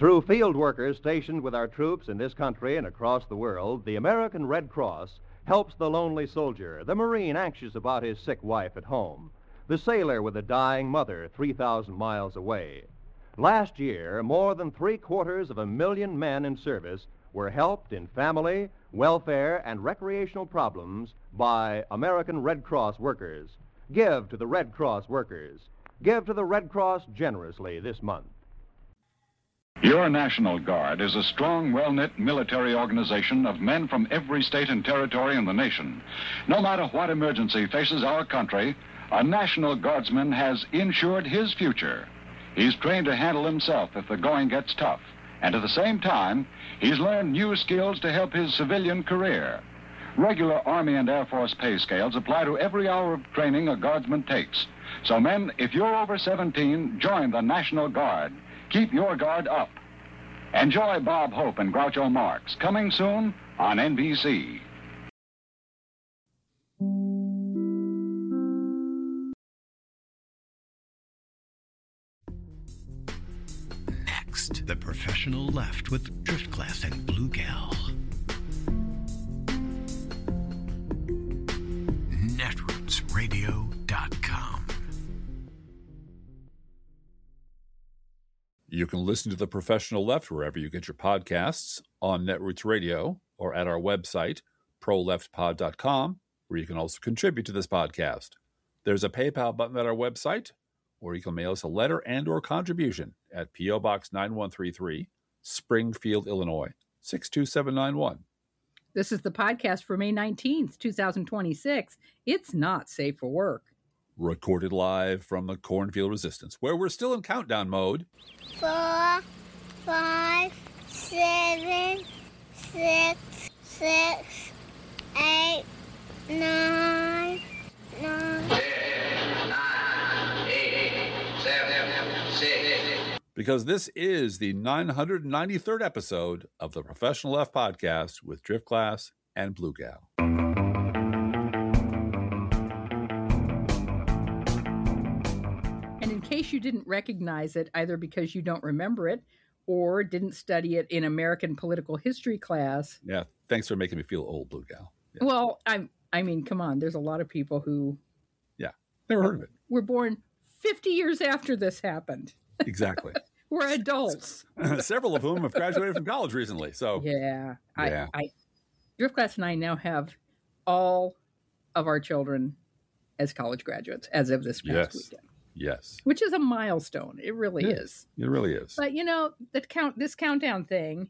Through field workers stationed with our troops in this country and across the world, the American Red Cross helps the lonely soldier, the Marine anxious about his sick wife at home, the sailor with a dying mother 3,000 miles away. Last year, more than 750,000 men in service were helped in family, welfare, and recreational problems by American Red Cross workers. Give to the Red Cross workers. Give to the Red Cross generously this month. Your National Guard is a strong, well-knit military organization of men from every state and territory in the nation. No matter what emergency faces our country, a National Guardsman has insured his future. He's trained to handle himself if the going gets tough. And at the same time, he's learned new skills to help his civilian career. Regular Army and Air Force pay scales apply to every hour of training a Guardsman takes. So men, if you're over 17, join the National Guard. Keep your guard up. Enjoy Bob Hope and Groucho Marx, coming soon on NBC. Next, The Professional Left with Driftglass and Blue Gal. Netrootsradio.com. You can listen to The Professional Left wherever you get your podcasts, on Netroots Radio, or at our website, proleftpod.com, where you can also contribute to this podcast. There's a PayPal button at our website, or you can mail us a letter and or contribution at P.O. Box 9133, Springfield, Illinois, 62791. This is the podcast for May 19th, 2026. It's not safe for work. Recorded live from the Cornfield Resistance, where we're still in countdown mode. 4, 5, 7, 6, 8, 9, 10, 9, 8, 7, 6. Because this is the 993rd episode of the Professional Left podcast with Driftglass and Blue Gal. In case you didn't recognize it, either because you don't remember it or didn't study it in American political history class. Yeah, thanks for making me feel old, Blue Gal. Yeah. Well, I mean, come on. There's a lot of people who... Yeah, never heard of it. Were born 50 years after this happened. Exactly. We're adults. Several of whom have graduated from college recently. So yeah. Driftglass and I now have all of our children as college graduates as of this past weekend. Yes. Which is a milestone. It really is. It really is. But, you know, this countdown thing,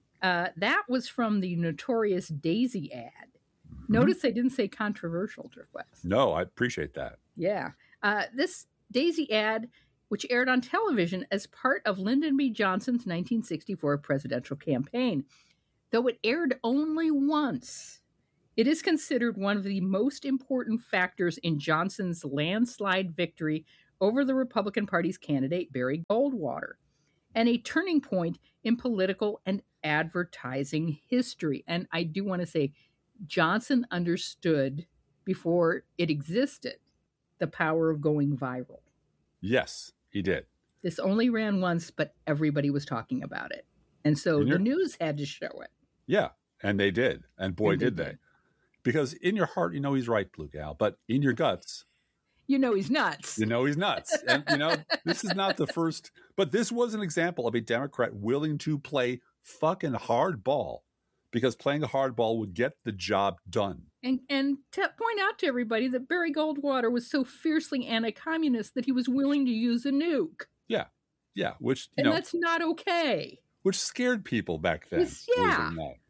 that was from the notorious Daisy ad. Mm-hmm. Notice I didn't say controversial, Driftglass. No, I appreciate that. Yeah. This Daisy ad, which aired on television as part of Lyndon B. Johnson's 1964 presidential campaign. Though it aired only once, it is considered one of the most important factors in Johnson's landslide victory over the Republican Party's candidate, Barry Goldwater, and a turning point in political and advertising history. And I do want to say, Johnson understood before it existed the power of going viral. Yes, he did. This only ran once, but everybody was talking about it. And so the news had to show it. Yeah, and they did. And boy, did they. Because in your heart, you know he's right, Blue Gal, but in your guts... You know he's nuts. You know he's nuts. And, you know, this is not the first... But this was an example of a Democrat willing to play fucking hardball, because playing a hardball would get the job done. And to point out to everybody that Barry Goldwater was so fiercely anti-communist that he was willing to use a nuke. Yeah. Yeah. Which, and that's not okay. Which scared people back then. Yeah.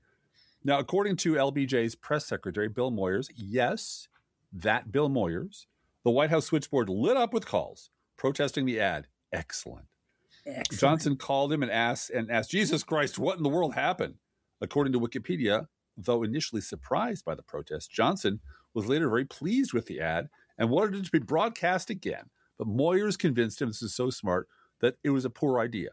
Now, according to LBJ's press secretary, Bill Moyers, yes, that Bill Moyers, the White House switchboard lit up with calls protesting the ad. Excellent. Johnson called him and asked, Jesus Christ, what in the world happened? According to Wikipedia, though initially surprised by the protest, Johnson was later very pleased with the ad and wanted it to be broadcast again. But Moyers convinced him, this is so smart, that it was a poor idea.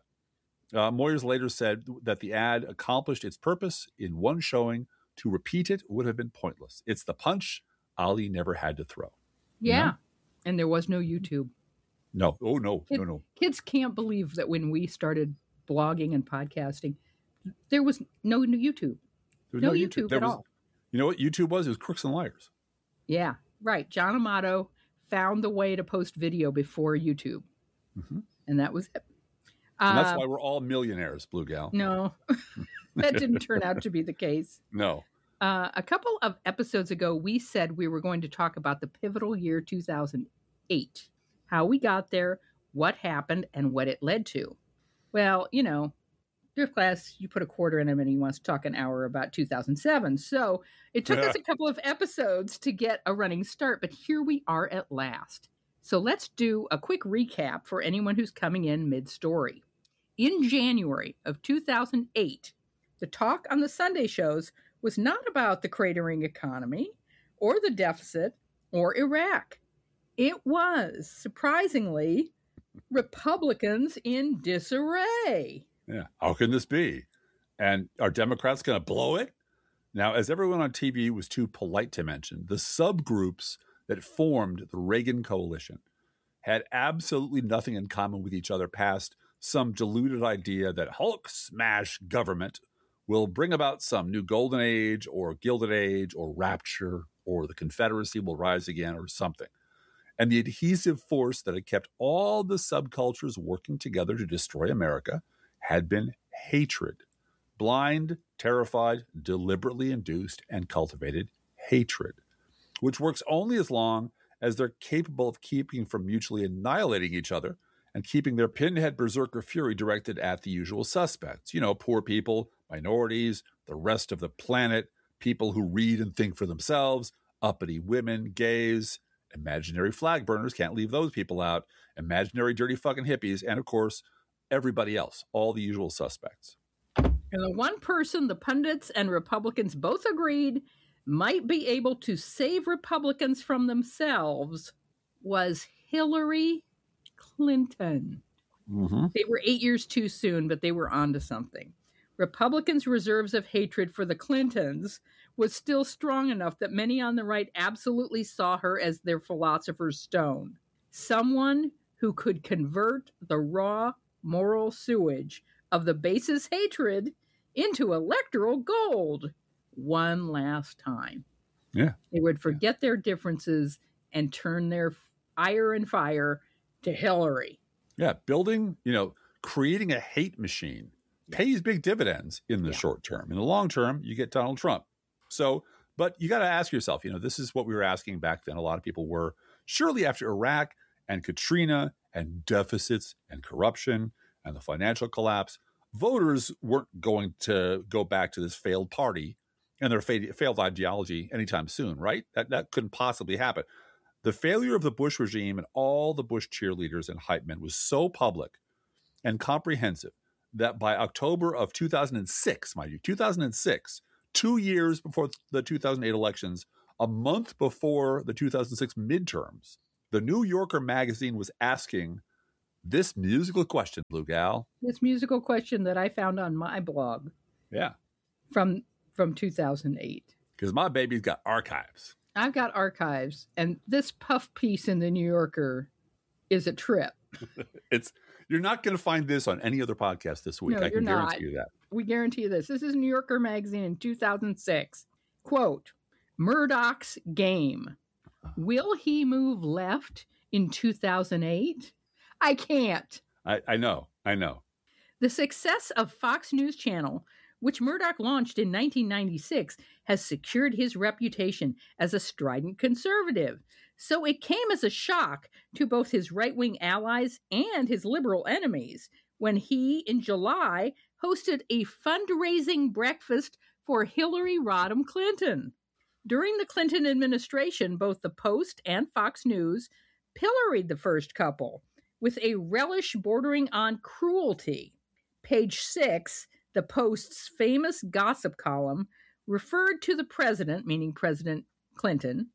Moyers later said that the ad accomplished its purpose in one showing. To repeat it would have been pointless. It's the punch Ali never had to throw. Yeah. You know? And there was no YouTube. No. Oh, no. No. Kids can't believe that when we started blogging and podcasting, there was no YouTube. There was No YouTube There at all. You know what YouTube was? It was Crooks and Liars. Yeah, right. John Amato found the way to post video before YouTube. Mm-hmm. And that was it. And that's why we're all millionaires, Blue Gal. No, that didn't turn out to be the case. No. A couple of episodes ago, we said we were going to talk about the pivotal year 2008, how we got there, what happened, and what it led to. Well, you know, Drift Class, you put a quarter in him and he wants to talk an hour about 2007. So it took us a couple of episodes to get a running start, but here we are at last. So let's do a quick recap for anyone who's coming in mid-story. In January of 2008, the talk on the Sunday shows was not about the cratering economy or the deficit or Iraq. It was, surprisingly, Republicans in disarray. Yeah. How can this be? And are Democrats going to blow it? Now, as everyone on TV was too polite to mention, the subgroups that formed the Reagan coalition had absolutely nothing in common with each other past some deluded idea that Hulk smash government will bring about some new golden age or gilded age or rapture or the Confederacy will rise again or something. And the adhesive force that had kept all the subcultures working together to destroy America had been hatred. Blind, terrified, deliberately induced, and cultivated hatred, which works only as long as they're capable of keeping from mutually annihilating each other and keeping their pinhead berserker fury directed at the usual suspects. You know, poor people, minorities, the rest of the planet, people who read and think for themselves, uppity women, gays, imaginary flag burners, can't leave those people out, imaginary dirty fucking hippies, and of course, everybody else, all the usual suspects. And the one person the pundits and Republicans both agreed might be able to save Republicans from themselves was Hillary Clinton. Mm-hmm. They were 8 years too soon, but they were onto something. Republicans' reserves of hatred for the Clintons was still strong enough that many on the right absolutely saw her as their philosopher's stone. Someone who could convert the raw moral sewage of the base's hatred into electoral gold one last time. Yeah. They would forget their differences and turn their ire and fire to Hillary. Yeah, creating a hate machine pays big dividends in the short term. In the long term, you get Donald Trump. So, but you got to ask yourself, this is what we were asking back then. A lot of people were. Surely after Iraq and Katrina and deficits and corruption and the financial collapse, voters weren't going to go back to this failed party and their failed ideology anytime soon, right? That couldn't possibly happen. The failure of the Bush regime and all the Bush cheerleaders and hype men was so public and comprehensive that by October of 2006, mind you, 2006, 2 years before the 2008 elections, a month before the 2006 midterms, the New Yorker magazine was asking this musical question, Blue Gal. This musical question that I found on my blog. Yeah. From 2008. Because my baby's got archives. I've got archives, and this puff piece in the New Yorker is a trip. You're not going to find this on any other podcast this week. No, I can guarantee you that. We guarantee this. This is New Yorker magazine in 2006. Quote, Murdoch's game. Will he move left in 2008? I can't. I know. The success of Fox News Channel, which Murdoch launched in 1996, has secured his reputation as a strident conservative. So it came as a shock to both his right-wing allies and his liberal enemies when he, in July, hosted a fundraising breakfast for Hillary Rodham Clinton. During the Clinton administration, both the Post and Fox News pilloried the first couple with a relish bordering on cruelty. Page 6, the Post's famous gossip column, referred to the president, meaning President Clinton,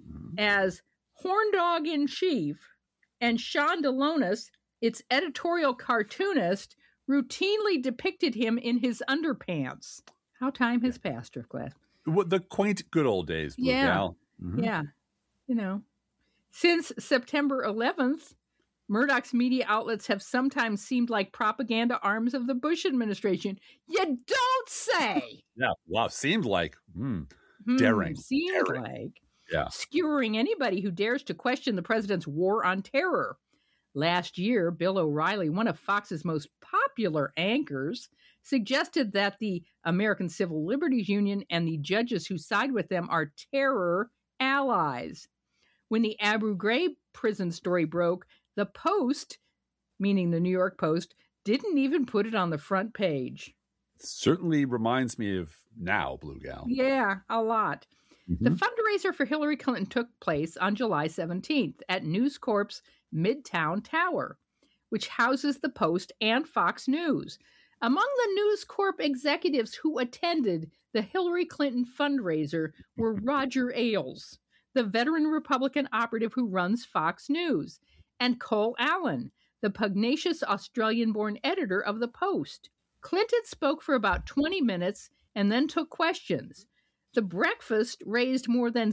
as horndog-in-chief, and Sean Delonis, its editorial cartoonist, routinely depicted him in his underpants. How time has passed, Drift Class. The quaint good old days, Blue Gal. Mm-hmm. Yeah. Since September 11th, Murdoch's media outlets have sometimes seemed like propaganda arms of the Bush administration. You don't say! Yeah, wow, seemed like, daring. Seemed like. Yeah. Skewering anybody who dares to question the president's war on terror. Last year, Bill O'Reilly, one of Fox's most popular anchors, suggested that the American Civil Liberties Union and the judges who side with them are terror allies. When the Abu Ghraib prison story broke, the Post, meaning the New York Post, didn't even put it on the front page. Certainly reminds me of now, Blue Gal. Yeah, a lot. Mm-hmm. The fundraiser for Hillary Clinton took place on July 17th at News Corp's Midtown Tower, which houses the Post and Fox News. Among the News Corp executives who attended the Hillary Clinton fundraiser were Roger Ailes, the veteran Republican operative who runs Fox News, and Cole Allen, the pugnacious Australian-born editor of the Post. Clinton spoke for about 20 minutes and then took questions. The breakfast raised more than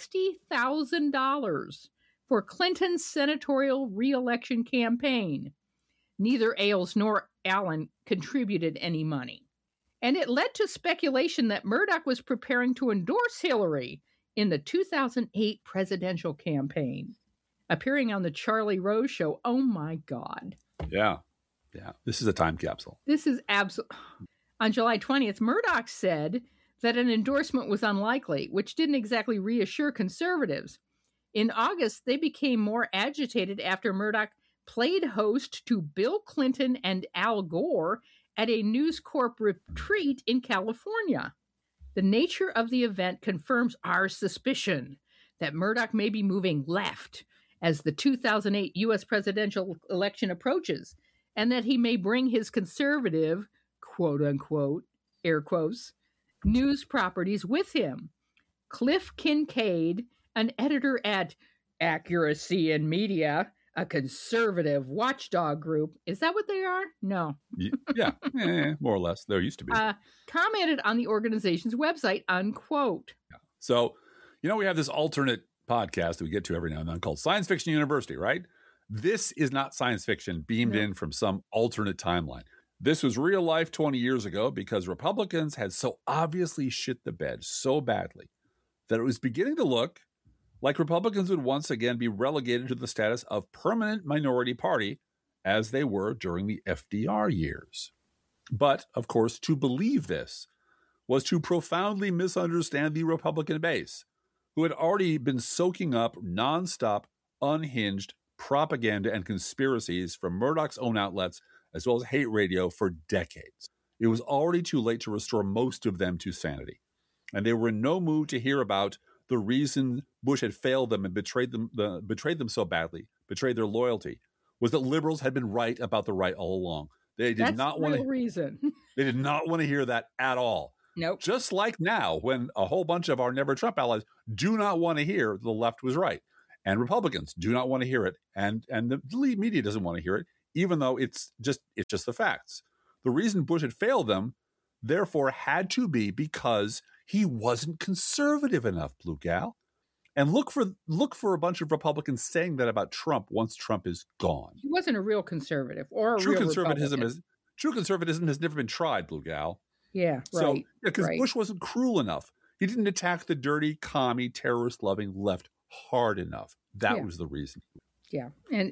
$60,000 for Clinton's senatorial re-election campaign. Neither Ailes nor Allen contributed any money. And it led to speculation that Murdoch was preparing to endorse Hillary in the 2008 presidential campaign. Appearing on the Charlie Rose Show, oh my God. Yeah. This is a time capsule. This is absolutely... On July 20th, Murdoch said that an endorsement was unlikely, which didn't exactly reassure conservatives. In August, they became more agitated after Murdoch played host to Bill Clinton and Al Gore at a News Corp retreat in California. The nature of the event confirms our suspicion that Murdoch may be moving left as the 2008 U.S. presidential election approaches, and that he may bring his conservative, quote-unquote, air quotes, news properties with him. Cliff Kincaid, an editor at Accuracy in Media, a conservative watchdog group. Is that what they are? No. Yeah, more or less. There used to be. Commented on the organization's website, unquote. Yeah. So, we have this alternate podcast that we get to every now and then called Science Fiction University, right? This is not science fiction beamed in from some alternate timeline. This was real life 20 years ago because Republicans had so obviously shit the bed so badly that it was beginning to look like Republicans would once again be relegated to the status of permanent minority party as they were during the FDR years. But, of course, to believe this was to profoundly misunderstand the Republican base, who had already been soaking up nonstop, unhinged propaganda and conspiracies from Murdoch's own outlets, as well as hate radio, for decades. It was already too late to restore most of them to sanity, and they were in no mood to hear about the reason Bush had failed them and betrayed them so badly, betrayed their loyalty, was that liberals had been right about the right all along. They did not want to. Reason. They did not want to hear that at all. Nope. Just like now, when a whole bunch of our Never Trump allies do not want to hear the left was right, and Republicans do not want to hear it, and the lead media doesn't want to hear it, even though it's just the facts. The reason Bush had failed them, therefore, had to be because he wasn't conservative enough, Blue Gal. And look for a bunch of Republicans saying that about Trump once Trump is gone. He wasn't a real conservative or a True real conservatism Republican. True conservatism has never been tried, Blue Gal. Yeah, right. So, because right. Bush wasn't cruel enough. He didn't attack the dirty, commie, terrorist-loving left hard enough. That was the reason. Yeah,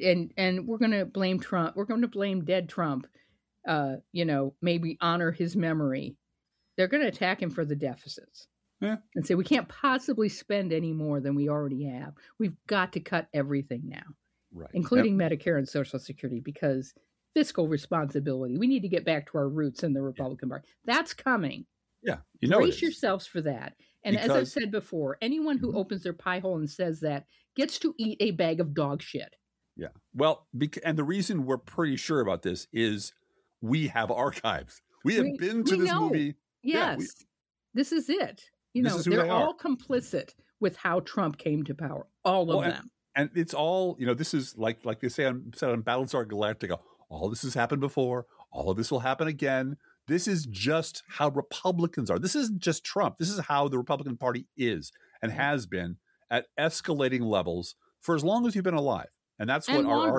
and we're going to blame Trump. We're going to blame dead Trump. Maybe honor his memory. They're going to attack him for the deficits. Yeah. And say we can't possibly spend any more than we already have. We've got to cut everything now, right, including Medicare and Social Security, because fiscal responsibility. We need to get back to our roots in the Republican Party. That's coming. Yeah, brace yourselves for that. And as I've said before, anyone who opens their pie hole and says that gets to eat a bag of dog shit. Yeah. Well, and the reason we're pretty sure about this is we have archives. We have been to this movie. Yes. Yeah, this is it. They're all complicit with how Trump came to power. All of them. And it's all, this is like they say on Battlestar Galactica, all this has happened before. All of this will happen again. This is just how Republicans are. This isn't just Trump. This is how the Republican Party is and has been at escalating levels for as long as you've been alive. And that's what our archive.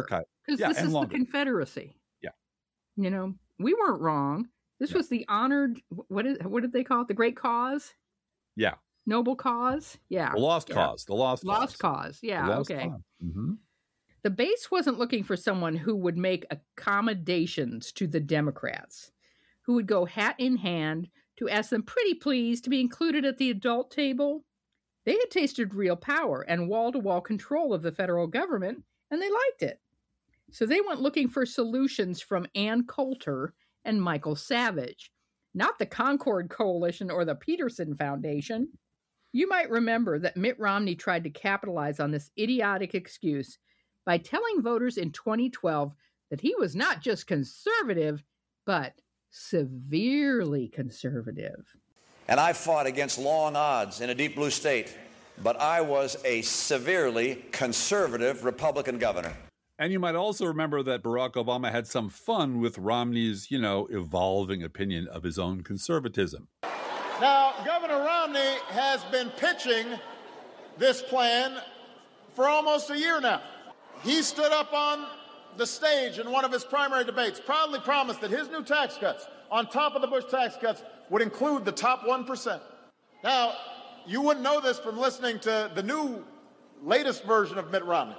Because Yeah, this and is longer. the Confederacy. Yeah. You know, we weren't wrong. This was the honored, what did they call it? The great cause? Yeah. Noble cause? Yeah. The lost Yeah. cause. The lost cause. Yeah. The lost Okay. cause. Mm-hmm. The base wasn't looking for someone who would make accommodations to the Democrats, who would go hat in hand to ask them pretty please to be included at the adult table. They had tasted real power and wall-to-wall control of the federal government, and they liked it. So they went looking for solutions from Ann Coulter and Michael Savage, not the Concord Coalition or the Peterson Foundation. You might remember that Mitt Romney tried to capitalize on this idiotic excuse by telling voters in 2012 that he was not just conservative, but severely conservative. And I fought against long odds in a deep blue state, but I was a severely conservative Republican governor. And you might also remember that Barack Obama had some fun with Romney's, evolving opinion of his own conservatism. Now, Governor Romney has been pitching this plan for almost a year now. He stood up on the stage in one of his primary debates, proudly promised that his new tax cuts, on top of the Bush tax cuts, would include the top 1%. Now, you wouldn't know this from listening to the new, latest version of Mitt Romney.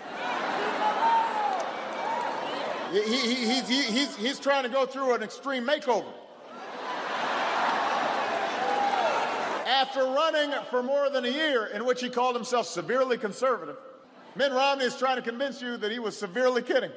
He's trying to go through an extreme makeover. After running for more than a year in which he called himself severely conservative, Mitt Romney is trying to convince you that he was severely kidding.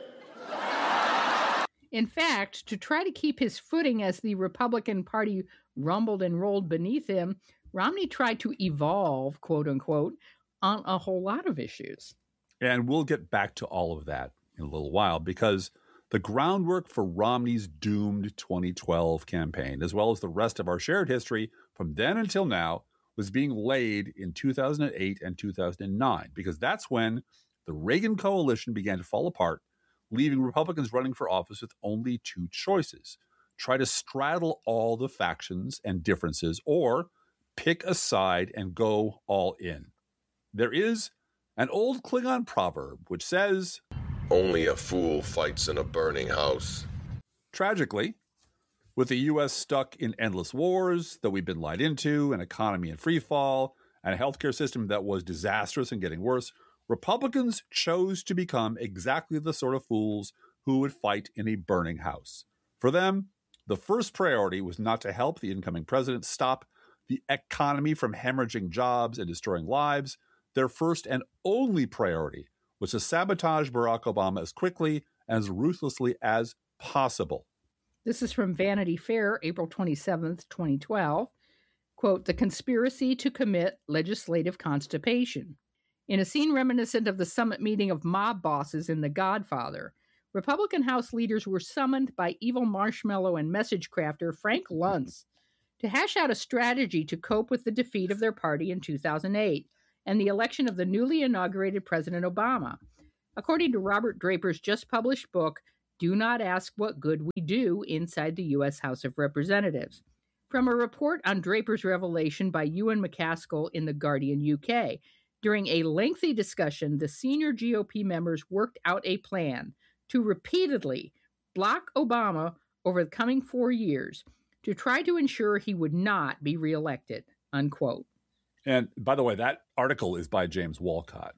In fact, to try to keep his footing as the Republican Party rumbled and rolled beneath him, Romney tried to evolve, quote unquote, on a whole lot of issues. And we'll get back to all of that in a little while, because the groundwork for Romney's doomed 2012 campaign, as well as the rest of our shared history from then until now, was being laid in 2008 and 2009, because that's when the Reagan coalition began to fall apart, leaving Republicans running for office with only two choices: try to straddle all the factions and differences, or pick a side and go all in. There is an old Klingon proverb which says, "Only a fool fights in a burning house." Tragically, with the U.S. stuck in endless wars that we've been lied into, an economy in free fall, and a healthcare system that was disastrous and getting worse, Republicans chose to become exactly the sort of fools who would fight in a burning house. For them, the first priority was not to help the incoming president stop the economy from hemorrhaging jobs and destroying lives. Their first and only priority was to sabotage Barack Obama as quickly and as ruthlessly as possible. This is from Vanity Fair, April 27th, 2012. Quote, "The conspiracy to commit legislative constipation." In a scene reminiscent of the summit meeting of mob bosses in The Godfather, Republican House leaders were summoned by evil marshmallow and message crafter Frank Luntz to hash out a strategy to cope with the defeat of their party in 2008 and the election of the newly inaugurated President Obama. According to Robert Draper's just published book, Do Not Ask What Good We Do Inside the U.S. House of Representatives, from a report on Draper's revelation by Ewan McCaskill in The Guardian UK. During a lengthy discussion, the senior GOP members worked out a plan to repeatedly block Obama over the coming 4 years to try to ensure he would not be reelected, unquote. And by the way, that article is by James Walcott,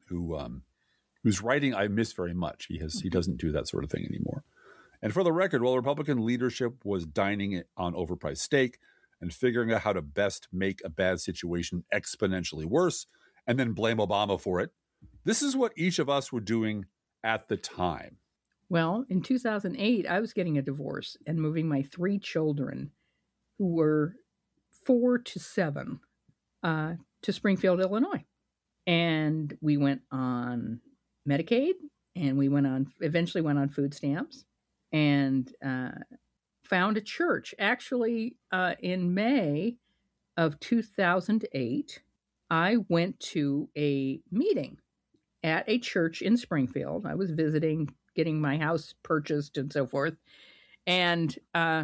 whose writing I miss very much. He doesn't do that sort of thing anymore. And for the record, while Republican leadership was dining on overpriced steak and figuring out how to best make a bad situation exponentially worse and then blame Obama for it, this is what each of us were doing at the time. Well, in 2008, I was getting a divorce and moving my 3 children, who were 4 to 7, to Springfield, Illinois. And we went on Medicaid, and we eventually went on food stamps, and found a church. Actually, in May of 2008, I went to a meeting at a church in Springfield. I was visiting, getting my house purchased and so forth. And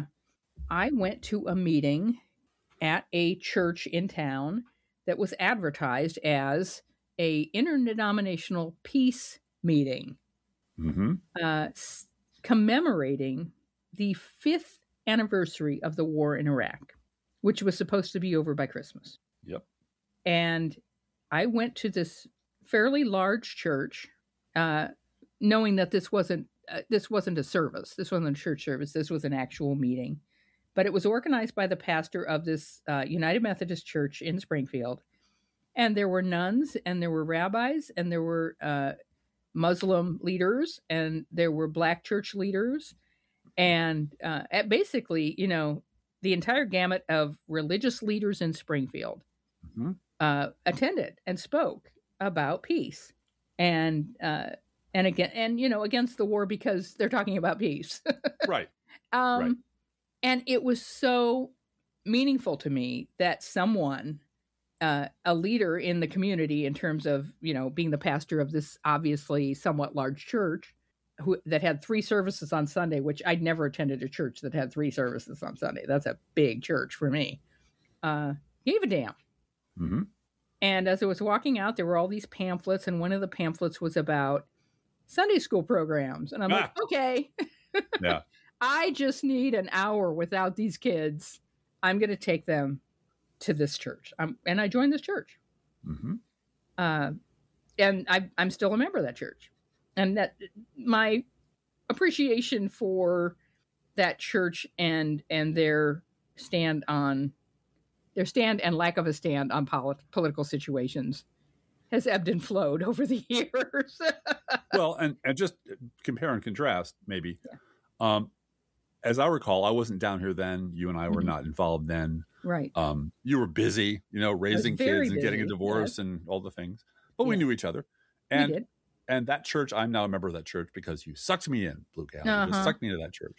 I went to a meeting at a church in town that was advertised as a interdenominational peace meeting. commemorating the 5th anniversary of the war in Iraq, which was supposed to be over by Christmas. Yep. And I went to this fairly large church, knowing that this wasn't a service. This wasn't a church service. This was an actual meeting. But it was organized by the pastor of this United Methodist Church in Springfield. And there were nuns, and there were rabbis, and there were Muslim leaders, and there were Black church leaders. And basically, the entire gamut of religious leaders in Springfield attended and spoke about peace and against the war, because they're talking about peace. Right. Right. And it was so meaningful to me that someone, a leader in the community in terms of, being the pastor of this obviously somewhat large church that had 3 services on Sunday, which I'd never attended a church that had 3 services on Sunday. That's a big church for me. Gave a damn. Mm-hmm. And as I was walking out, there were all these pamphlets, and one of the pamphlets was about Sunday school programs. And I'm like, okay. Yeah. I just need an hour without these kids. I'm going to take them to this church. And I joined this church. Mm-hmm. And I'm still a member of that church. And that my appreciation for that church and their stand and lack of a stand on political situations has ebbed and flowed over the years. Well, and just compare and contrast, maybe. Yeah. As I recall, I wasn't down here then. You and I were not involved then. Right. You were busy, raising kids and getting a divorce and all the things. But we knew each other. And we did. And that church, I'm now a member of that church because you sucked me in, Blue Gal. You just sucked me into that church.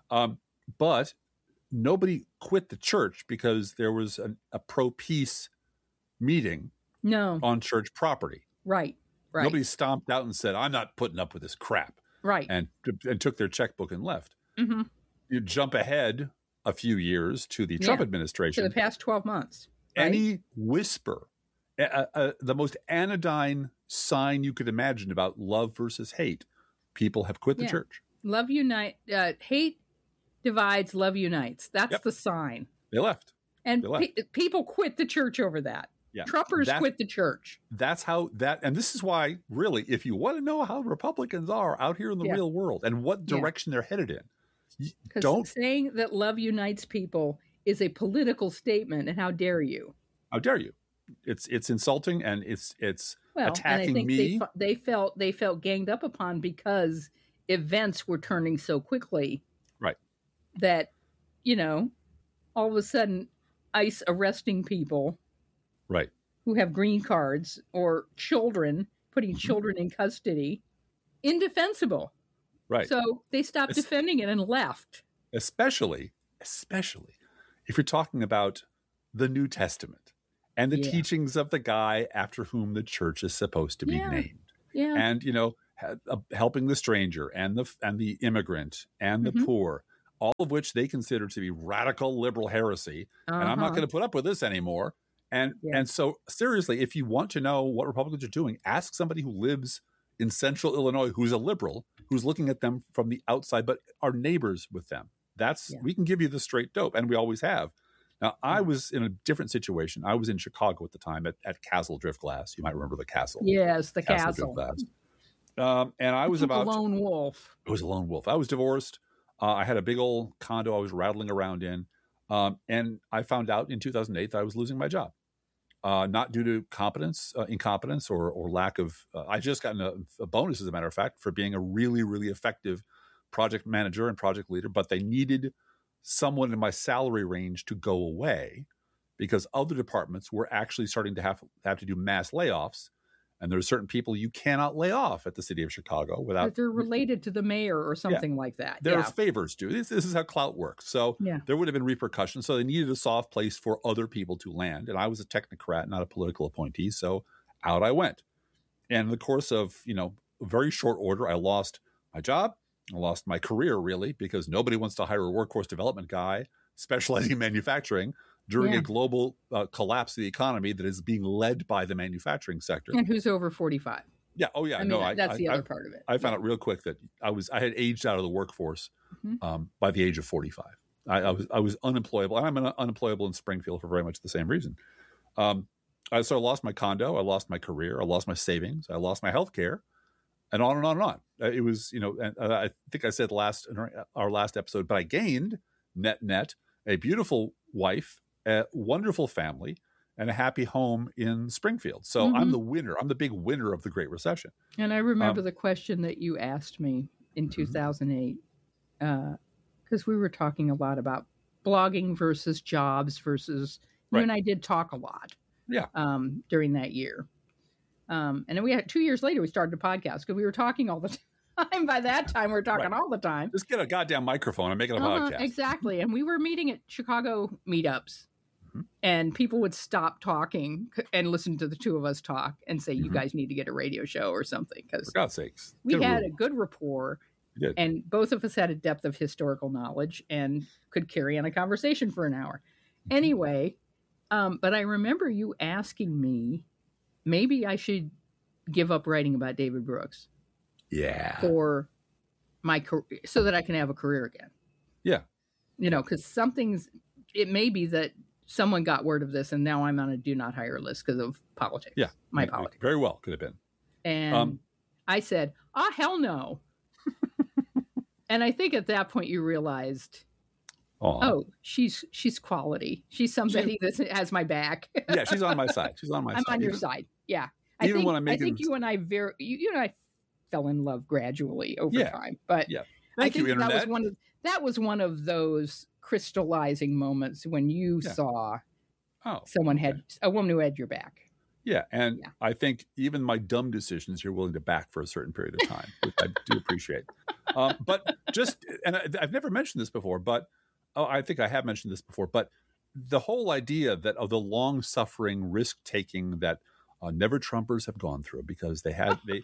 But nobody quit the church because there was a pro-peace meeting on church property. Right. Nobody stomped out and said, I'm not putting up with this crap. Right. And took their checkbook and left. Mm-hmm. You jump ahead a few years to the Trump administration. To the past 12 months. Right? Any whisper, the most anodyne sign you could imagine about love versus hate, people have quit the church. Love unite. Hate divides, love unites. That's the sign. They left. And people quit the church over that. Yeah. Trumpers quit the church. That's how and this is why, really, if you want to know how Republicans are out here in the real world and what direction they're headed in, because saying that love unites people is a political statement, and how dare you? How dare you? It's insulting, and it's attacking and I think me. They felt ganged up upon because events were turning so quickly. Right. That, all of a sudden, ICE arresting people. Right. Who have green cards, or children, putting children in custody, indefensible. Right. So they stopped defending it and left. Especially if you're talking about the New Testament and the teachings of the guy after whom the church is supposed to be named. Yeah. And, helping the stranger and the immigrant and the poor, all of which they consider to be radical liberal heresy. And I'm not going to put up with this anymore. And so, seriously, if you want to know what Republicans are doing, ask somebody who lives in central Illinois who's a liberal, who's looking at them from the outside, but are neighbors with them. We can give you the straight dope, and we always have. Now, I was in a different situation. I was in Chicago at the time at Castle Driftglass. You might remember the Castle. Yes, the Castle. And I was about a lone wolf. I was a lone wolf. I was divorced. I had a big old condo I was rattling around in. And I found out in 2008 that I was losing my job. Not due to incompetence or lack of, I just gotten a bonus, as a matter of fact, for being a really, really effective project manager and project leader, but they needed someone in my salary range to go away because other departments were actually starting to have to do mass layoffs. And there are certain people you cannot lay off at the city of Chicago without. They're related to the mayor or something like that. There are favors due. This is how clout works. So there would have been repercussions. So they needed a soft place for other people to land. And I was a technocrat, not a political appointee. So out I went. And in the course of, a very short order, I lost my job. I lost my career, really, because nobody wants to hire a workforce development guy specializing in manufacturing during a global collapse of the economy that is being led by the manufacturing sector. And who's over 45. Yeah. Oh, yeah. I mean, that's the other part of it. I found out real quick that I had aged out of the workforce by the age of 45. I was unemployable, and I'm unemployable in Springfield for very much the same reason. So I lost my condo, I lost my career, I lost my savings, I lost my health care, and on and on and on. It was, and I think I said our last episode, but I gained net a beautiful wife, a wonderful family, and a happy home in Springfield. So I'm the winner. I'm the big winner of the Great Recession. And I remember the question that you asked me in 2008, because we were talking a lot about blogging versus jobs versus, you and I did talk a lot. Yeah. During that year. And then we had 2 years later, we started a podcast because we were talking all the time. By that time, we were talking all the time. Just get a goddamn microphone and make it a podcast. Exactly. And we were meeting at Chicago meetups, and people would stop talking and listen to the two of us talk and say, you guys need to get a radio show or something. Because for God's sakes, we had a good rapport. And both of us had a depth of historical knowledge and could carry on a conversation for an hour. Anyway, but I remember you asking me, maybe I should give up writing about David Brooks. Yeah. For my career, so that I can have a career again. Yeah. Because it may be that someone got word of this and now I'm on a do not hire list because of politics. Yeah. My politics. Very well could have been. And I said, hell no. And I think at that point you realized, she's quality. She's somebody that has my back. Yeah, she's on my side. She's on my side. I'm on your side. Yeah. I think you and I you and I fell in love gradually over time. But Thank you, Internet. That was one of those crystallizing moments when you saw someone had a woman who had your back. Yeah, and I think even my dumb decisions you're willing to back for a certain period of time, which I do appreciate. But I've never mentioned this before, but I think I have mentioned this before, but the whole idea that of the long-suffering risk-taking that never Trumpers have gone through, because they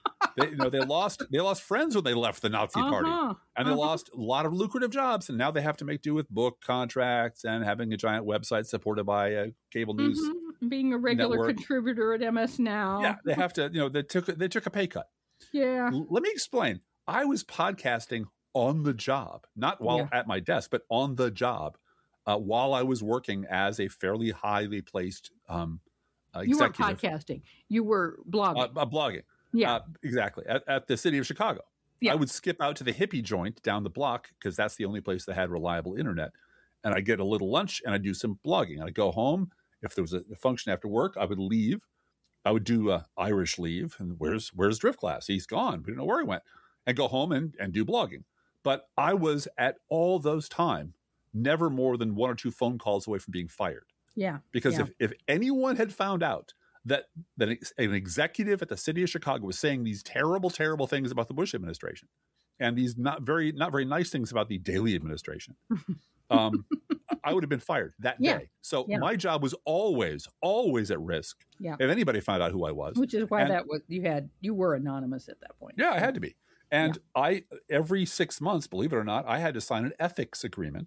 lost friends when they left the Nazi party, and they lost a lot of lucrative jobs, and now they have to make do with book contracts and having a giant website supported by a cable news being a regular network. Contributor at MS Now. Yeah, they have to. They took a pay cut. Yeah. Let me explain. I was podcasting on the job, not while at my desk, but on the job, while I was working as a fairly highly placed you weren't executive. Podcasting. You were blogging. Blogging. Yeah. Exactly. At the city of Chicago. Yeah. I would skip out to the hippie joint down the block because that's the only place that had reliable internet. And I'd get a little lunch and I'd do some blogging. I'd go home. If there was a function after work, I would leave. I would do Irish leave. And where's Driftglass? He's gone. We don't know where he went. And go home and do blogging. But I was at all those time never more than 1 or 2 phone calls away from being fired. Yeah. Because if anyone had found out that an executive at the city of Chicago was saying these terrible, terrible things about the Bush administration and these not very nice things about the Daley administration, I would have been fired that day. So my job was always at risk. Yeah. If anybody found out who I was, which is why you were anonymous at that point. Yeah, I had to be. And I every 6 months, believe it or not, I had to sign an ethics agreement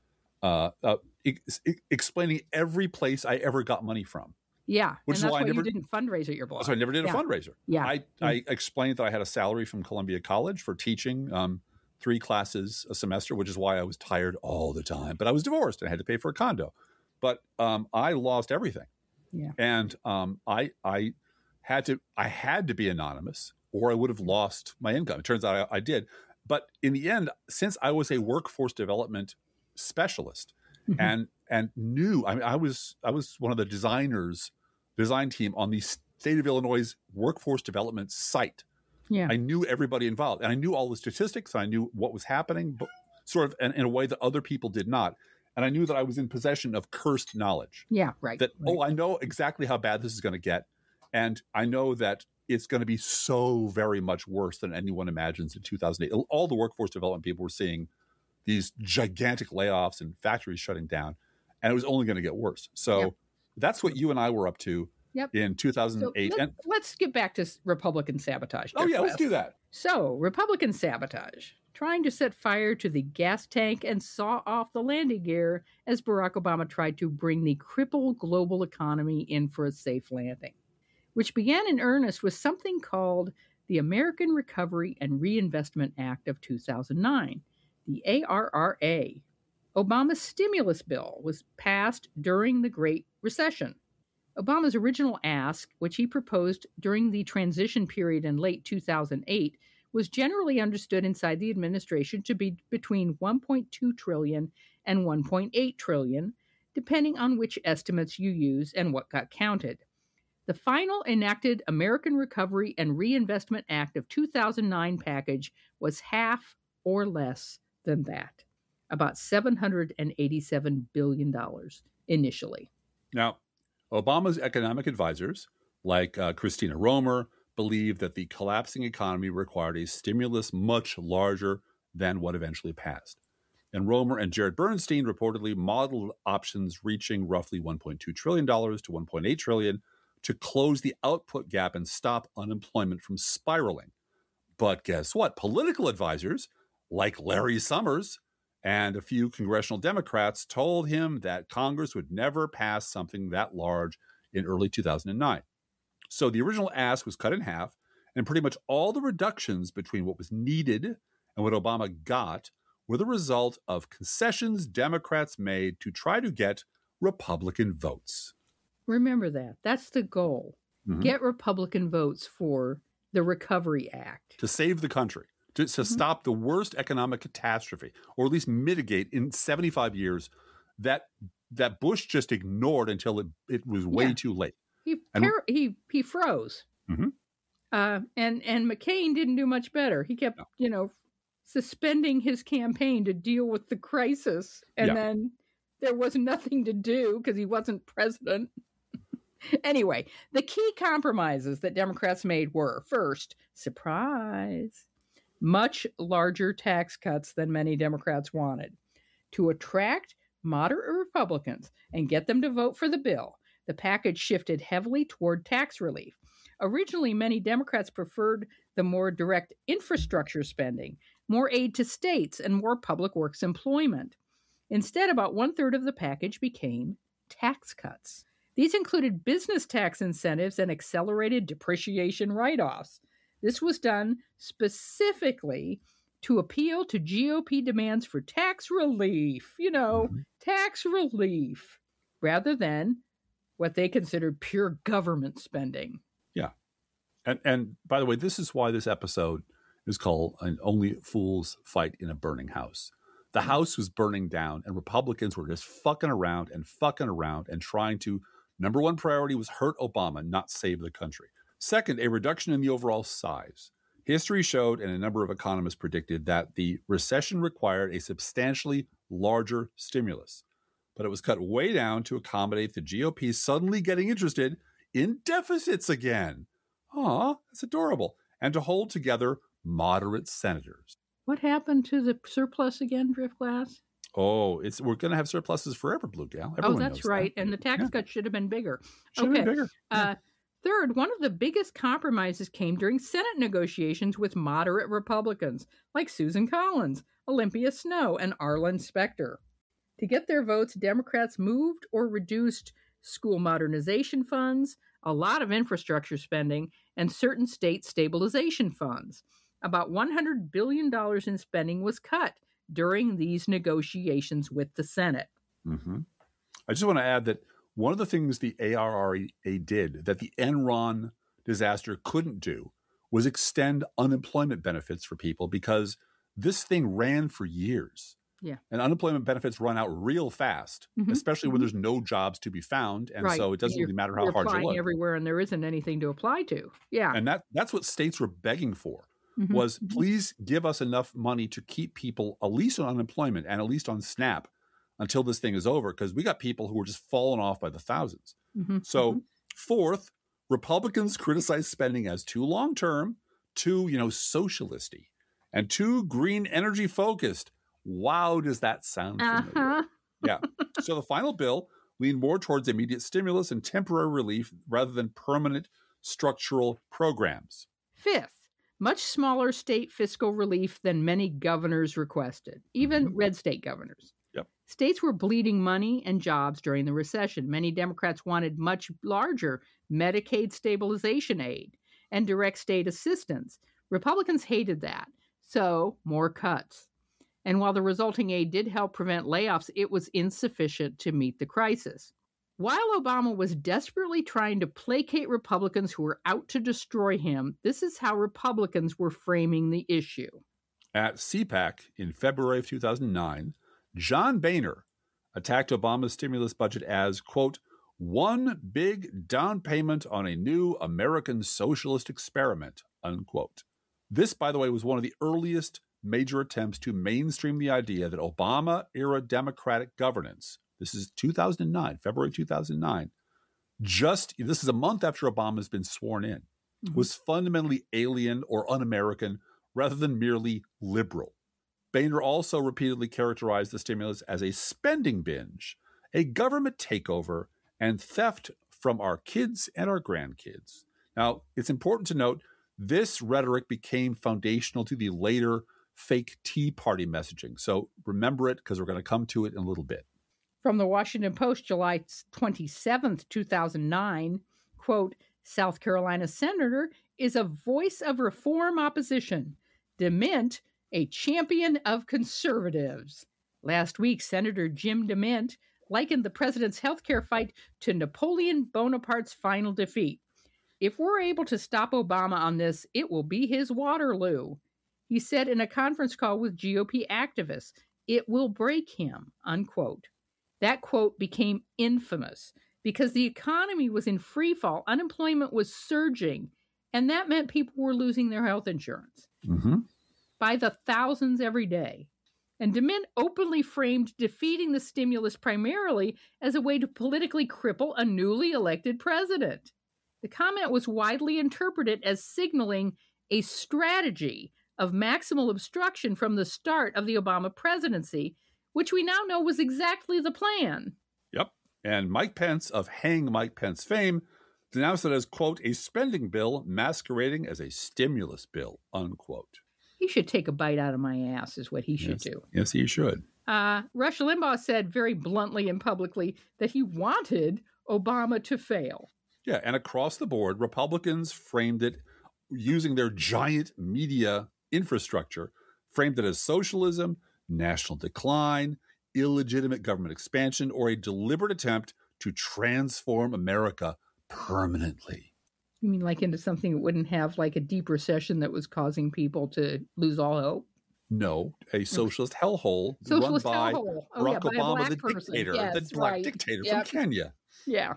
explaining every place I ever got money from. Yeah, which and is why you didn't fundraise at your blog. So I never did a fundraiser. Yeah, I explained that I had a salary from Columbia College for teaching 3 classes a semester, which is why I was tired all the time. But I was divorced and I had to pay for a condo. But I lost everything. Yeah, and I had to be anonymous, or I would have lost my income. It turns out I did. But in the end, since I was a workforce development specialist and knew, I was one of the design team on the state of Illinois workforce development site. Yeah, I knew everybody involved, and I knew all the statistics. And I knew what was happening, but sort of in a way that other people did not. And I knew that I was in possession of cursed knowledge. Yeah, right. I know exactly how bad this is going to get, and I know that it's going to be so very much worse than anyone imagines in 2008. All the workforce development people were seeing these gigantic layoffs and factories shutting down, and it was only going to get worse. So that's what you and I were up to in 2008. So let's get back to Republican sabotage. Let's do that. So Republican sabotage, trying to set fire to the gas tank and saw off the landing gear as Barack Obama tried to bring the crippled global economy in for a safe landing, which began in earnest with something called the American Recovery and Reinvestment Act of 2009, the ARRA. Obama's stimulus bill was passed during the Great Recession. Obama's original ask, which he proposed during the transition period in late 2008, was generally understood inside the administration to be between $1.2 trillion and $1.8 trillion, depending on which estimates you use and what got counted. The final enacted American Recovery and Reinvestment Act of 2009 package was half or less than that, about $787 billion initially. Now, Obama's economic advisors, like Christina Romer, believed that the collapsing economy required a stimulus much larger than what eventually passed. And Romer and Jared Bernstein reportedly modeled options reaching roughly $1.2 trillion to $1.8 trillion to close the output gap and stop unemployment from spiraling. But guess what? Political advisors, like Larry Summers and a few congressional Democrats, told him that Congress would never pass something that large in early 2009. So the original ask was cut in half, and pretty much all the reductions between what was needed and what Obama got were the result of concessions Democrats made to try to get Republican votes. Remember that. That's the goal. Mm-hmm. Get Republican votes for the Recovery Act. To save the country, to stop the worst economic catastrophe, or at least mitigate in 75 years that Bush just ignored until it was way too late. He froze. Mm-hmm. And McCain didn't do much better. He kept, suspending his campaign to deal with the crisis. And then there was nothing to do because he wasn't president. Anyway, the key compromises that Democrats made were, first, surprise, much larger tax cuts than many Democrats wanted. To attract moderate Republicans and get them to vote for the bill, the package shifted heavily toward tax relief. Originally, many Democrats preferred the more direct infrastructure spending, more aid to states, and more public works employment. Instead, about one-third of the package became tax cuts. These included business tax incentives and accelerated depreciation write-offs. This was done specifically to appeal to GOP demands for tax relief, tax relief, rather than what they considered pure government spending. Yeah. And by the way, this is why this episode is called An Only Fools Fight in a Burning House. The house was burning down, and Republicans were just fucking around and trying to, number one priority was hurt Obama, not save the country. Second, a reduction in the overall size. History showed, and a number of economists predicted, that the recession required a substantially larger stimulus. But it was cut way down to accommodate the GOP suddenly getting interested in deficits again. Aw, that's adorable. And to hold together moderate senators. What happened to the surplus again, Driftglass? Oh, we're going to have surpluses forever, Blue Gal. Everyone that's knows right. that. And the tax cut should have been bigger. Should have been bigger. Third, one of the biggest compromises came during Senate negotiations with moderate Republicans like Susan Collins, Olympia Snowe, and Arlen Specter. To get their votes, Democrats moved or reduced school modernization funds, a lot of infrastructure spending, and certain state stabilization funds. About $100 billion in spending was cut during these negotiations with the Senate. Mm-hmm. I just want to add that one of the things the ARRA did that the Enron disaster couldn't do was extend unemployment benefits for people, because this thing ran for years. Yeah. And unemployment benefits run out real fast, especially when there's no jobs to be found. And so it doesn't really matter how hard you look. Everywhere and there isn't anything to apply to. Yeah. And that's what states were begging for, was please give us enough money to keep people at least on unemployment and at least on SNAP until this thing is over, because we got people who are just falling off by the thousands. So fourth, Republicans criticized spending as too long-term, too, socialist-y, and too green energy focused. Wow, does that sound familiar? Yeah. So the final bill leaned more towards immediate stimulus and temporary relief rather than permanent structural programs. Fifth, much smaller state fiscal relief than many governors requested, even red state governors. Yep. States were bleeding money and jobs during the recession. Many Democrats wanted much larger Medicaid stabilization aid and direct state assistance. Republicans hated that, so more cuts. And while the resulting aid did help prevent layoffs, it was insufficient to meet the crisis. While Obama was desperately trying to placate Republicans who were out to destroy him, this is how Republicans were framing the issue. At CPAC in February of 2009, John Boehner attacked Obama's stimulus budget as, quote, one big down payment on a new American socialist experiment, unquote. This, by the way, was one of the earliest major attempts to mainstream the idea that Obama-era Democratic governance, this is 2009, February 2009, this is a month after Obama's been sworn in, was fundamentally alien or un-American rather than merely liberal. Boehner also repeatedly characterized the stimulus as a spending binge, a government takeover, and theft from our kids and our grandkids. Now, it's important to note this rhetoric became foundational to the later fake Tea Party messaging. So remember it because we're going to come to it in a little bit. From the Washington Post, July 27th, 2009, quote, South Carolina senator is a voice of reform opposition. DeMint, a champion of conservatives. Last week, Senator Jim DeMint likened the president's healthcare fight to Napoleon Bonaparte's final defeat. If we're able to stop Obama on this, it will be his Waterloo. He said in a conference call with GOP activists, it will break him, unquote. That quote became infamous because the economy was in free fall, unemployment was surging, and that meant people were losing their health insurance by the thousands every day. And DeMint openly framed defeating the stimulus primarily as a way to politically cripple a newly elected president. The comment was widely interpreted as signaling a strategy of maximal obstruction from the start of the Obama presidency, which we now know was exactly the plan. Yep. And Mike Pence of Hang Mike Pence fame denounced it as, quote, a spending bill masquerading as a stimulus bill, unquote. He should take a bite out of my ass is what he should do. Yes, he should. Rush Limbaugh said very bluntly and publicly that he wanted Obama to fail. Yeah, and across the board, Republicans framed it using their giant media infrastructure, framed it as socialism, national decline, illegitimate government expansion, or a deliberate attempt to transform America permanently. You mean like into something that wouldn't have like a deep recession that was causing people to lose all hope? No, a socialist hellhole run by Barack Obama, the dictator, the black dictator from Kenya. Yeah.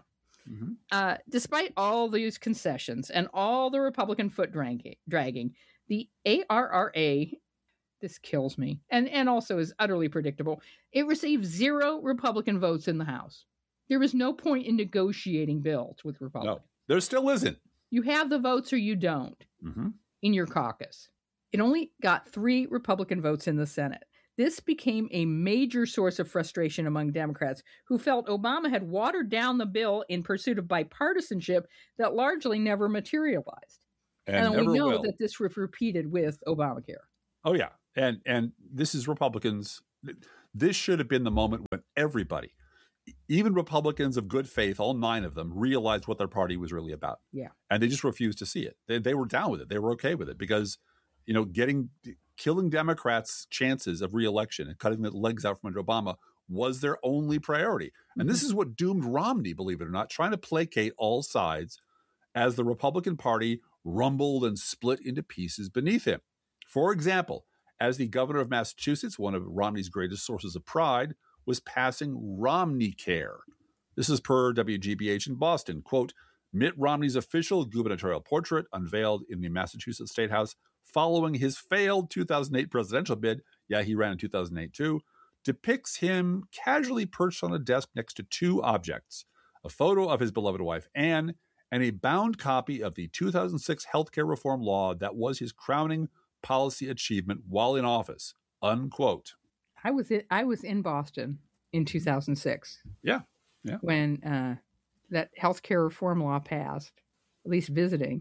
Despite all these concessions and all the Republican foot dragging, the ARRA, this kills me, and also is utterly predictable, it received 0 Republican votes in the House. There was no point in negotiating bills with Republicans. No, there still isn't. You have the votes or you don't in your caucus. It only got 3 Republican votes in the Senate. This became a major source of frustration among Democrats who felt Obama had watered down the bill in pursuit of bipartisanship that largely never materialized. And we know that this was repeated with Obamacare. Oh, yeah. And this is Republicans. This should have been the moment when everybody, even Republicans of good faith, all 9 of them, realized what their party was really about. Yeah. And they just refused to see it. They were down with it. They were okay with it because, you know, killing Democrats' chances of reelection and cutting the legs out from under Obama was their only priority. And this is what doomed Romney, believe it or not, trying to placate all sides as the Republican Party rumbled and split into pieces beneath him. For example, as the governor of Massachusetts, one of Romney's greatest sources of pride, was passing Romney Care. This is per WGBH in Boston. Quote, Mitt Romney's official gubernatorial portrait unveiled in the Massachusetts State House following his failed 2008 presidential bid, yeah, he ran in 2008 too, depicts him casually perched on a desk next to 2 objects, a photo of his beloved wife, Anne, and a bound copy of the 2006 healthcare reform law that was his crowning policy achievement while in office, unquote. I was in Boston in 2006. Yeah. When that healthcare reform law passed, at least visiting,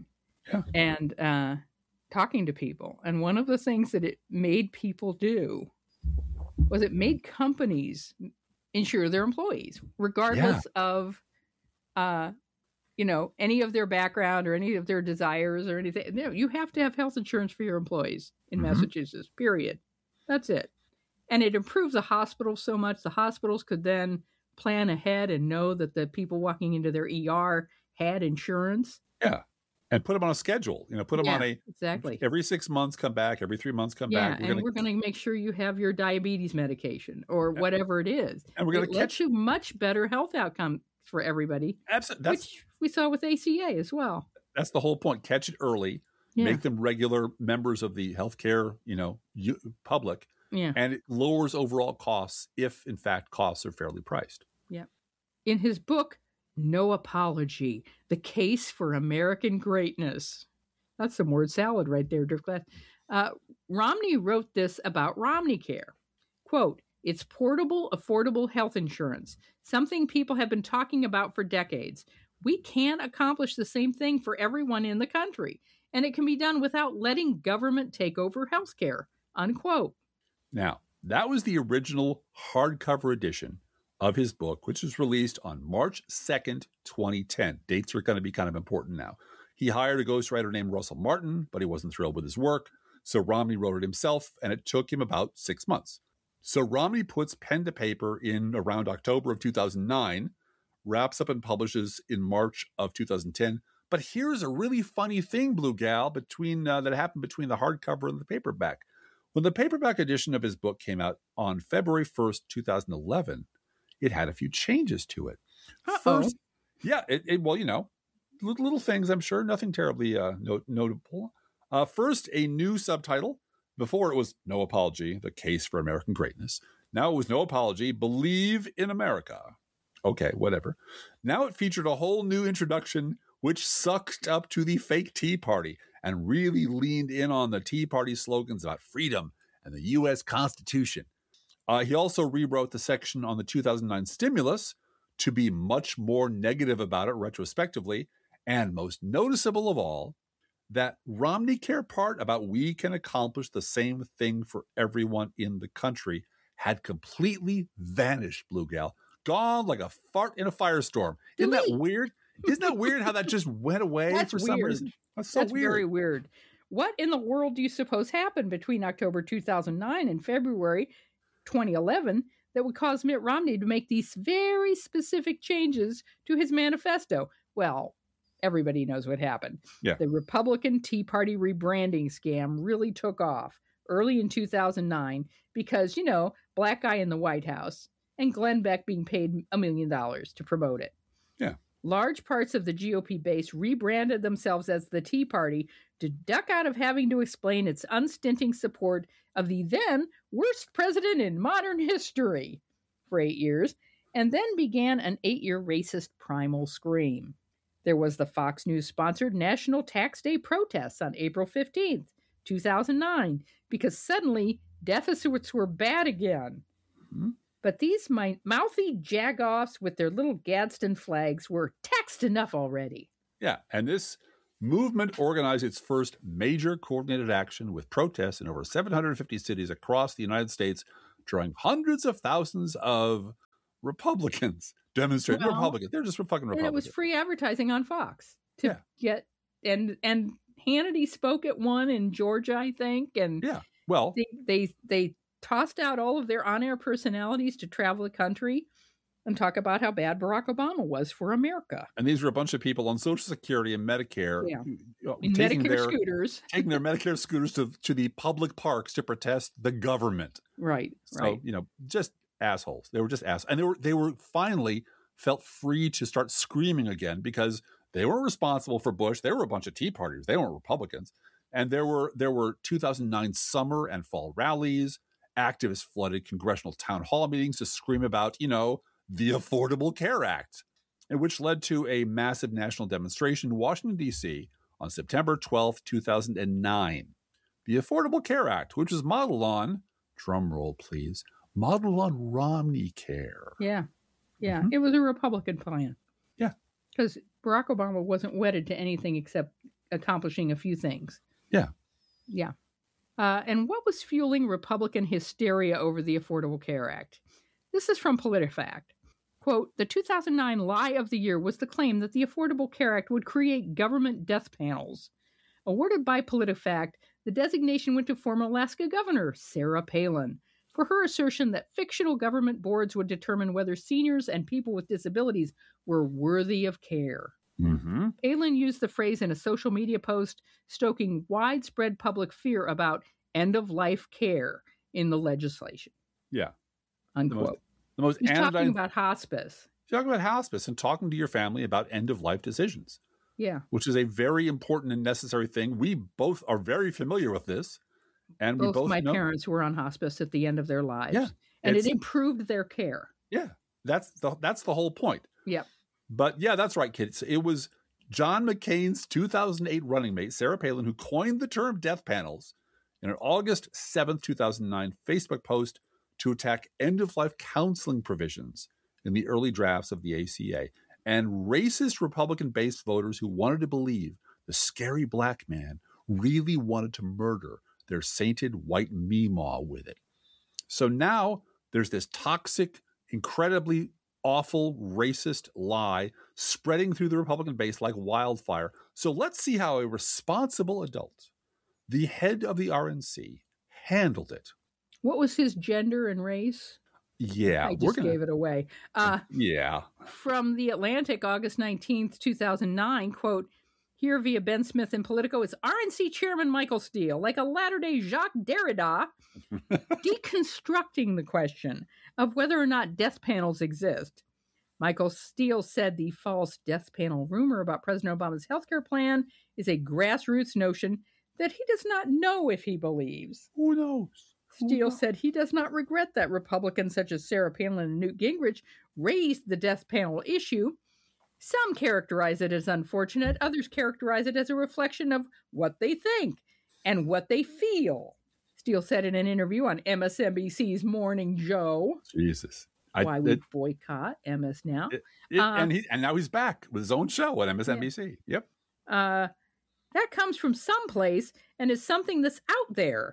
and talking to people. And one of the things that it made people do was it made companies insure their employees, regardless of any of their background or any of their desires or anything. No, you have to have health insurance for your employees in Massachusetts, period. That's it. And it improves the hospitals so much. The hospitals could then plan ahead and know that the people walking into their ER had insurance. Yeah. And put them on a schedule, put them on exactly. Every 6 months, come back, every 3 months, come back. We're going to make sure you have your diabetes medication or whatever it is. And we're going to let you much better health outcomes for everybody. Absolutely. Which we saw with ACA as well. That's the whole point. Catch it early, make them regular members of the healthcare, public. Yeah. And it lowers overall costs if, in fact, costs are fairly priced. Yeah. In his book, No Apology, The Case for American Greatness. That's some word salad right there, Drift Glass. Romney wrote this about RomneyCare. Quote, it's portable, affordable health insurance, something people have been talking about for decades. We can accomplish the same thing for everyone in the country, and it can be done without letting government take over healthcare, unquote. Now, that was the original hardcover edition of his book, which was released on March 2nd, 2010. Dates are going to be kind of important now. He hired a ghostwriter named Russell Martin, but he wasn't thrilled with his work. So Romney wrote it himself, and it took him about 6 months. So Romney puts pen to paper in around October of 2009, wraps up and publishes in March of 2010. But here's a really funny thing, Blue Gal, that happened between the hardcover and the paperback. When the paperback edition of his book came out on February 1st, 2011, it had a few changes to it. First, little things, I'm sure, nothing terribly notable. First, a new subtitle. Before it was No Apology, The Case for American Greatness. Now it was No Apology, Believe in America. Okay, whatever. Now it featured a whole new introduction which sucked up to the fake Tea Party and really leaned in on the Tea Party slogans about freedom and the U.S. Constitution. He also rewrote the section on the 2009 stimulus to be much more negative about it retrospectively, and most noticeable of all, that RomneyCare part about we can accomplish the same thing for everyone in the country had completely vanished, Blue Gal. Gone like a fart in a firestorm. Isn't that weird? Isn't that weird how that just went away for some reason? That's so weird. That's very weird. What in the world do you suppose happened between October 2009 and February 2011 that would cause Mitt Romney to make these very specific changes to his manifesto? Well, everybody knows what happened. Yeah. The Republican Tea Party rebranding scam really took off early in 2009 because, black guy in the White House and Glenn Beck being paid $1 million to promote it. Yeah. Large parts of the GOP base rebranded themselves as the Tea Party to duck out of having to explain its unstinting support of the then worst president in modern history for 8 years, and then began an 8-year racist primal scream. There was the Fox News-sponsored National Tax Day protests on April 15th, 2009, because suddenly deficits were bad again. Mm-hmm. But these mouthy jagoffs with their little Gadsden flags were taxed enough already. Yeah, and this movement organized its first major coordinated action with protests in over 750 cities across the United States, drawing hundreds of thousands of Republicans demonstrating. Republicans. They're just fucking Republicans. And it was free advertising on Fox to get and Hannity spoke at one in Georgia, I think, and they tossed out all of their on-air personalities to travel the country and talk about how bad Barack Obama was for America. And these were a bunch of people on Social Security and Medicare, taking their Medicare scooters to the public parks to protest the government. Right. So just assholes. They were just assholes, and they were finally felt free to start screaming again because they weren't responsible for Bush. They were a bunch of Tea Partiers. They weren't Republicans. And there were 2009 summer and fall rallies. Activists flooded congressional town hall meetings to scream about, the Affordable Care Act, and which led to a massive national demonstration in Washington, D.C. on September 12th, 2009. The Affordable Care Act, which was modeled on, drum roll please, modeled on RomneyCare. Yeah. Mm-hmm. It was a Republican plan. Yeah. Because Barack Obama wasn't wedded to anything except accomplishing a few things. Yeah. Yeah. And what was fueling Republican hysteria over the Affordable Care Act? This is from PolitiFact. Quote, the 2009 lie of the year was the claim that the Affordable Care Act would create government death panels. Awarded by PolitiFact, the designation went to former Alaska Governor Sarah Palin for her assertion that fictional government boards would determine whether seniors and people with disabilities were worthy of care. Mm-hmm. Palin used the phrase in a social media post, stoking widespread public fear about end-of-life care in the legislation. Yeah. Unquote. The most He's anodyne... talking about hospice. Talking about hospice and talking to your family about end-of-life decisions. Yeah. Which is a very important and necessary thing. We both are very familiar with this. And Both we both my know... parents were on hospice at the end of their lives. Yeah. And it improved their care. Yeah. That's the whole point. Yep. But yeah, that's right, kids. It was John McCain's 2008 running mate, Sarah Palin, who coined the term death panels in an August 7th, 2009 Facebook post to attack end-of-life counseling provisions in the early drafts of the ACA and racist Republican-based voters who wanted to believe the scary black man really wanted to murder their sainted white meemaw with it. So now there's this toxic, incredibly awful, racist lie spreading through the Republican base like wildfire. So let's see how a responsible adult, the head of the RNC, handled it. What was his gender and race? Yeah. I just gave it away. Yeah. From The Atlantic, August 19th, 2009, quote, here via Ben Smith in Politico is RNC Chairman Michael Steele, like a latter-day Jacques Derrida, deconstructing the question of whether or not death panels exist. Michael Steele said the false death panel rumor about President Obama's healthcare plan is a grassroots notion that he does not know if he believes. Who knows? Steele said he does not regret that Republicans such as Sarah Palin and Newt Gingrich raised the death panel issue. Some characterize it as unfortunate. Others characterize it as a reflection of what they think and what they feel. Steele said in an interview on MSNBC's Morning Joe. Jesus. Why we boycott MS now. And now he's back with his own show on MSNBC. Yeah. Yep. That comes from someplace and is something that's out there.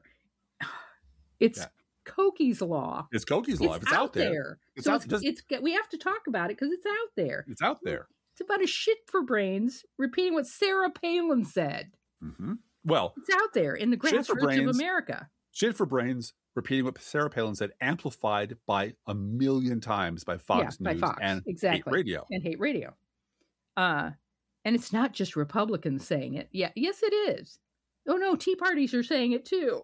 It's Coke's Law. It's Coke's Law. It's out there. We have to talk about it because it's out there. It's out there. It's about a shit for brains repeating what Sarah Palin said. Mm-hmm. Well, it's out there in the grassroots of America. Shit for brains repeating what Sarah Palin said, amplified by 1 million times by Fox News and Hate Radio. And Hate Radio. And it's not just Republicans saying it. Yeah, yes, it is. Oh no, Tea Parties are saying it too.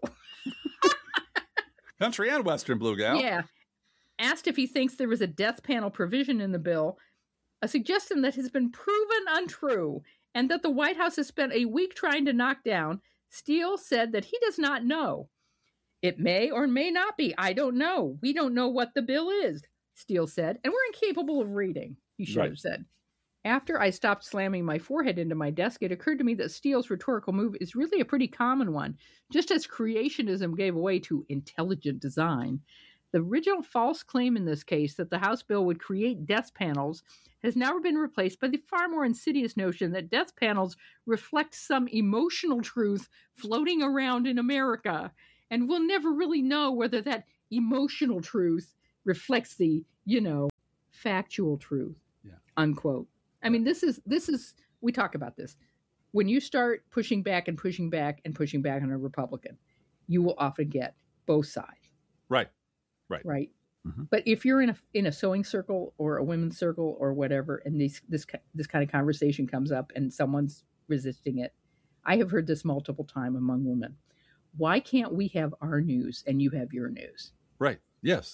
Country and Western Blue Gal. Yeah. Asked if he thinks there was a death panel provision in the bill, a suggestion that has been proven untrue and that the White House has spent a week trying to knock down, Steele said that he does not know. It may or may not be. I don't know. We don't know what the bill is, Steele said, and we're incapable of reading, he should have said. After I stopped slamming my forehead into my desk, it occurred to me that Steele's rhetorical move is really a pretty common one. Just as creationism gave way to intelligent design, the original false claim in this case that the House bill would create death panels has now been replaced by the far more insidious notion that death panels reflect some emotional truth floating around in America, and we'll never really know whether that emotional truth reflects the, factual truth, unquote. I mean, this is, we talk about this. When you start pushing back and pushing back and pushing back on a Republican, you will often get both sides. Right. Mm-hmm. But if you're in a sewing circle or a women's circle or whatever, and this kind of conversation comes up and someone's resisting it, I have heard this multiple times among women. Why can't we have our news and you have your news? Right. Yes.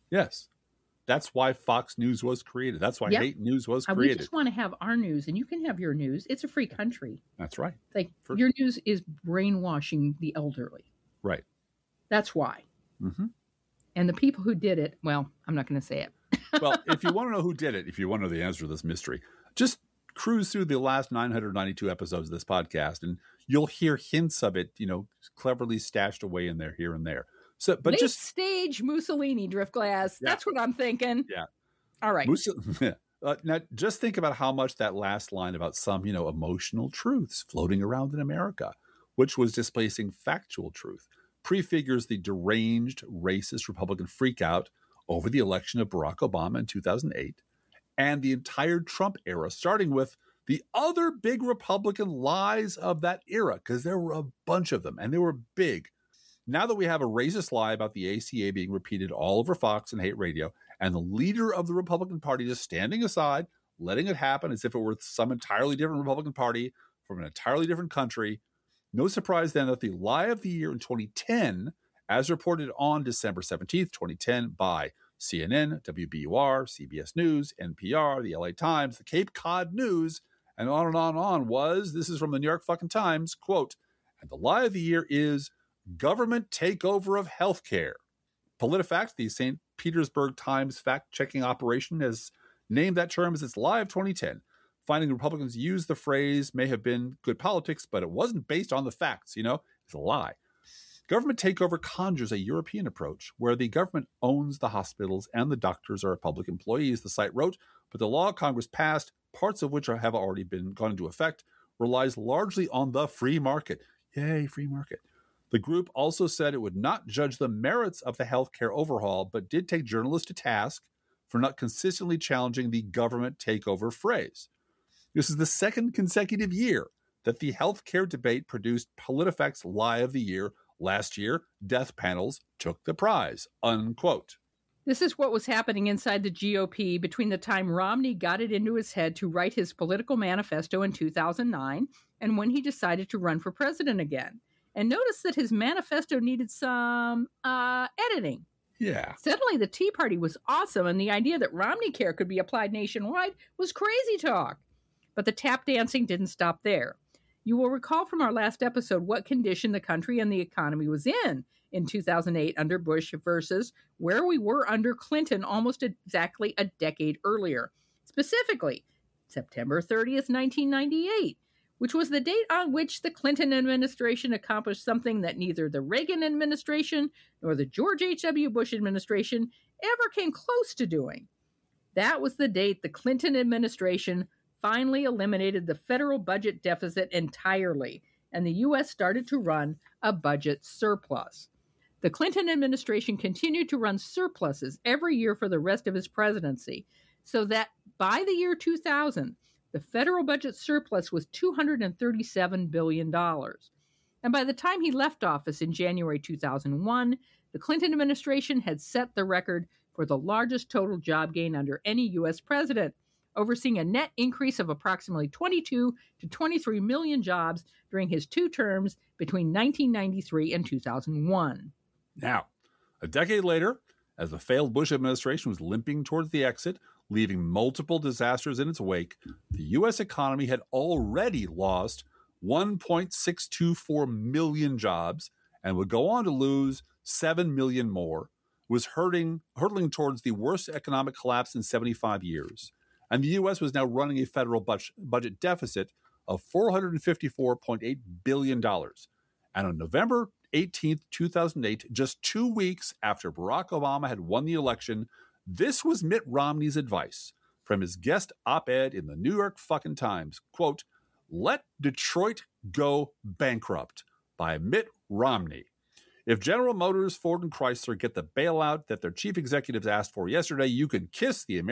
That's why Fox News was created. That's why Hate News was created. We just want to have our news, and you can have your news. It's a free country. That's right. Your news is brainwashing the elderly. Right. That's why. Mm-hmm. And the people who did it, well, I'm not going to say it. Well, if you want to know who did it, if you want to know the answer to this mystery, just cruise through the last 992 episodes of this podcast, and you'll hear hints of it, cleverly stashed away in there, here and there. So, but Late stage Mussolini, Driftglass. Yeah. That's what I'm thinking. Yeah. All right. Now, just think about how much that last line about some, emotional truths floating around in America, which was displacing factual truth, prefigures the deranged, racist Republican freakout over the election of Barack Obama in 2008 and the entire Trump era, starting with the other big Republican lies of that era, because there were a bunch of them, and they were big. Now that we have a racist lie about the ACA being repeated all over Fox and hate radio, and the leader of the Republican Party just standing aside, letting it happen as if it were some entirely different Republican Party from an entirely different country, no surprise then that the lie of the year in 2010, as reported on December 17th, 2010 by CNN, WBUR, CBS News, NPR, the LA Times, the Cape Cod News, and on and on and on was, this is from the New York fucking Times, quote, and the lie of the year is government takeover of healthcare. PolitiFact, the St. Petersburg Times fact-checking operation, has named that term as its lie of 2010, finding Republicans use the phrase may have been good politics, but it wasn't based on the facts, it's a lie. Government takeover conjures a European approach where the government owns the hospitals and the doctors are public employees, the site wrote, but the law Congress passed, parts of which have already gone into effect, relies largely on the free market. Yay, free market. The group also said it would not judge the merits of the healthcare overhaul, but did take journalists to task for not consistently challenging the government takeover phrase. This is the second consecutive year that the healthcare debate produced PolitiFact's lie of the year. Last year, death panels took the prize, unquote. This is what was happening inside the GOP between the time Romney got it into his head to write his political manifesto in 2009 and when he decided to run for president again. And notice that his manifesto needed some editing. Yeah. Suddenly, the Tea Party was awesome, and the idea that Romney Care could be applied nationwide was crazy talk. But the tap dancing didn't stop there. You will recall from our last episode what condition the country and the economy was in 2008 under Bush versus where we were under Clinton almost exactly a decade earlier. Specifically, September 30th, 1998, which was the date on which the Clinton administration accomplished something that neither the Reagan administration nor the George H.W. Bush administration ever came close to doing. That was the date the Clinton administration finally eliminated the federal budget deficit entirely, and the U.S. started to run a budget surplus. The Clinton administration continued to run surpluses every year for the rest of his presidency, so that by the year 2000, the federal budget surplus was $237 billion. And by the time he left office in January 2001, the Clinton administration had set the record for the largest total job gain under any U.S. president, overseeing a net increase of approximately 22 to 23 million jobs during his two terms between 1993 and 2001. Now, a decade later, as the failed Bush administration was limping towards the exit, leaving multiple disasters in its wake, the U.S. economy had already lost 1.624 million jobs and would go on to lose 7 million more, was hurtling towards the worst economic collapse in 75 years. And the U.S. was now running a federal budget deficit of $454.8 billion. And on November 18th, 2008, just 2 weeks after Barack Obama had won the election, this was Mitt Romney's advice from his guest op-ed in the New York fucking Times. Quote, "Let Detroit go bankrupt," by Mitt Romney. If General Motors, Ford, and Chrysler get the bailout that their chief executives asked for yesterday, you can kiss the American